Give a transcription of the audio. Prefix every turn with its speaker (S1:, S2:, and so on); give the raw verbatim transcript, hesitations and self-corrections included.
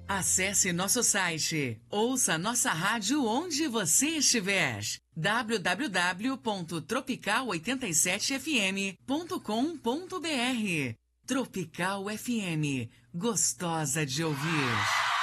S1: Acesse nosso site, ouça nossa rádio onde você estiver. w w w ponto tropical oitenta e sete f m ponto com ponto b r. Tropical F M, gostosa de ouvir.